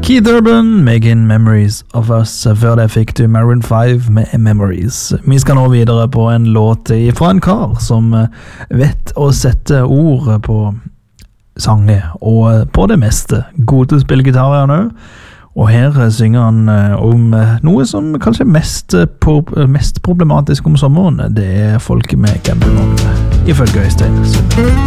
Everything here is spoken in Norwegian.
Keith Urban, Making Memories of Us. Før det fikk du Maroon 5 med Memories. Vi skal nå videre på en låt fra en kar som vet å sette ord på sanger, og på det meste. God til å spille gitar er han også. Og her synger han om noe som kanskje er mest problematisk om sommeren. Det er folk med campingvogn, ifølge Øystein.